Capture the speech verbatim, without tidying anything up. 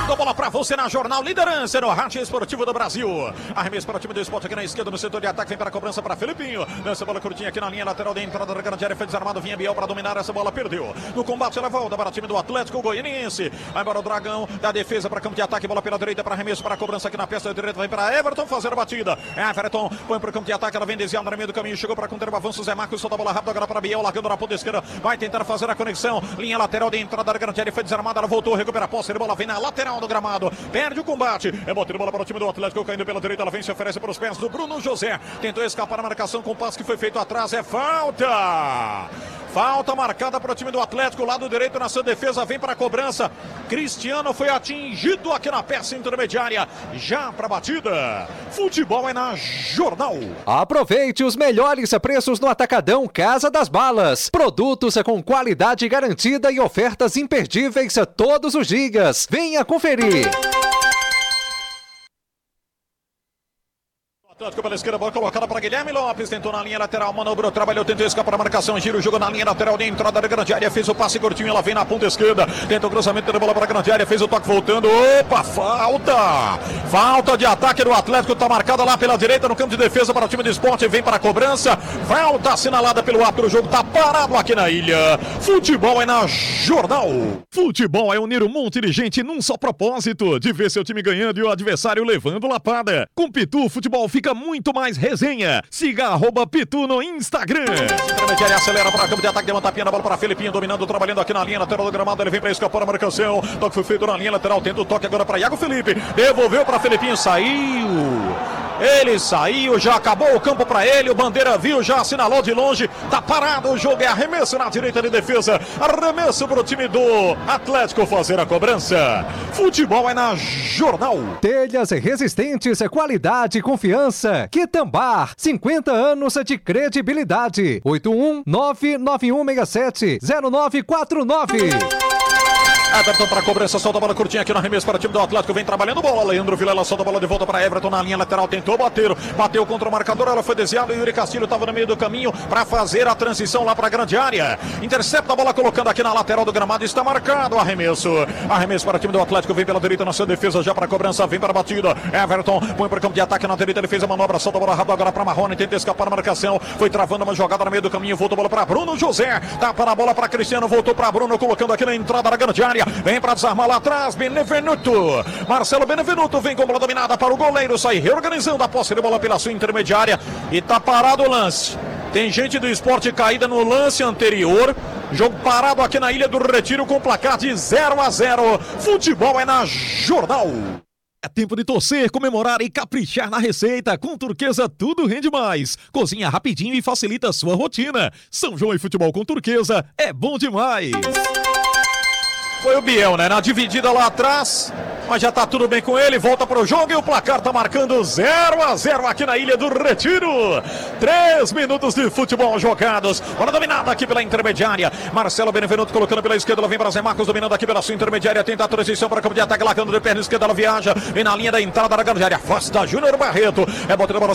a bola pra você na Jornal Liderança no Rádio Esportivo do Brasil. Arremesso para o time do esporte aqui na esquerda, no setor de ataque, vem para a cobrança para Felipinho. Nessa bola curtinha aqui na linha lateral de entrada da grande área, foi desarmado, vinha Biel para dominar essa bola, perdeu. No combate, ela volta para o time do Atlético Goianiense. Vai embora o Dragão, da defesa para campo de ataque, bola pela direita para arremesso para a cobrança aqui na peça direita, vai para Everton fazer a batida. Everton põe para o campo de ataque, ela vem desviada no meio do caminho, chegou para conter o avanço, Zé Marcos solta a bola rápido agora para Biel, largando na ponta esquerda, vai tentar fazer a conexão, linha lateral de entrada da grande área, foi desarmada, ela voltou, recupera a posse, a bola vem na lateral do gramado, perde o combate, é botando bola para o time do Atlético, caindo pela direita, ela vem, se oferece para os pés do Bruno José, tentou escapar a marcação com o passe que foi feito atrás, é falta! Falta marcada para o time do Atlético, lado direito na sua defesa, vem para a cobrança. Cristiano foi atingido aqui na peça intermediária, já para a batida. Futebol é na Jornal. Aproveite os melhores preços no Atacadão Casa das Balas. Produtos com qualidade garantida e ofertas imperdíveis todos os dias. Venha conferir. Atlético pela esquerda, bola colocada para Guilherme Lopes, tentou na linha lateral, manobrou, trabalhou, tentou escapar a marcação, gira o jogo na linha lateral de entrada da grande área, fez o passe curtinho, ela vem na ponta esquerda, tenta o cruzamento da bola para a grande área, fez o toque voltando, opa, falta! Falta de ataque do Atlético, está marcada lá pela direita no campo de defesa para o time do esporte, vem para a cobrança, falta assinalada pelo árbitro, o jogo está parado aqui na ilha. Futebol é na Jornal. Futebol é unir um monte de gente num só propósito, de ver seu time ganhando e o adversário levando lapada. Com Pitu, futebol fica muito mais resenha. Siga arroba Pitu no Instagram. Intermediária acelera para campo de ataque, deu uma tapinha na bola para Felipinho, dominando, trabalhando aqui na linha lateral do gramado, ele vem para escapar a marcação, toque foi feito na linha lateral, tenta o toque agora para Iago Felipe, devolveu para Felipinho, saiu, ele saiu, já acabou o campo para ele, o Bandeira viu, já assinalou de longe, tá parado o jogo, é arremesso na direita de defesa, arremesso para o time do Atlético fazer a cobrança. Futebol é na Jornal. Telhas resistentes, qualidade e confiança. Quitambar, cinquenta anos de credibilidade. oito um nove nove um seis sete zero nove quatro nove. Everton para a cobrança, solta a bola curtinha aqui no arremesso para o time do Atlético, vem trabalhando bola, Leandro Vilela solta a bola de volta para Everton na linha lateral, tentou bater, bateu contra o marcador, ela foi desviada, Yuri Castilho estava no meio do caminho para fazer a transição lá para a grande área, intercepta a bola colocando aqui na lateral do gramado, está marcado o arremesso, arremesso para o time do Atlético, vem pela direita na sua defesa, já para a cobrança, vem para a batida, Everton põe para o campo de ataque na direita, ele fez a manobra, solta a bola rápido agora para Marrone, tenta escapar a marcação, foi travando uma jogada no meio do caminho, voltou a bola para Bruno José, tapa na bola para Cristiano, voltou para Bruno, colocando aqui na entrada da grande área, vem para desarmar lá atrás, Benevenuto, Marcelo Benevenuto vem com bola dominada para o goleiro, sai reorganizando a posse de bola pela sua intermediária e tá parado o lance. Tem gente do esporte caída no lance anterior, jogo parado aqui na Ilha do Retiro com placar de zero a zero. Futebol é na Jornal. É tempo de torcer, comemorar e caprichar na receita. Com Turquesa tudo rende mais. Cozinha rapidinho e facilita a sua rotina. São João e futebol com Turquesa é bom demais. Foi o Biel, né? Na dividida lá atrás, mas já tá tudo bem com ele, volta pro jogo e o placar tá marcando zero a zero aqui na Ilha do Retiro. Três minutos de futebol jogados, bola dominada aqui pela intermediária, Marcelo Benevenuto colocando pela esquerda, ela vem para Zé Marcos dominando aqui pela sua intermediária, tenta a transição para campo de ataque, lacando de perna esquerda, ela viaja, vem na linha da entrada da grande área, afasta Júnior Barreto, é botando a bola